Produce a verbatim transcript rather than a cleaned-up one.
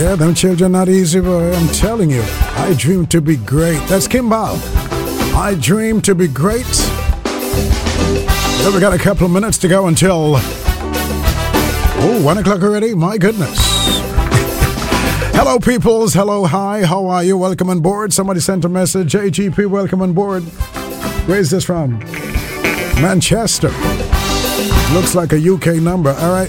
Yeah, them children not easy, boy. I'm telling you. I dream to be great. That's Kimball. I dream to be great. Yeah, we got a couple of minutes to go until... Oh, one o'clock already? My goodness. Hello, peoples. Hello, hi. How are you? Welcome on board. Somebody sent a message. J G P, welcome on board. Where's this from? Manchester. Looks like a U K number. All right.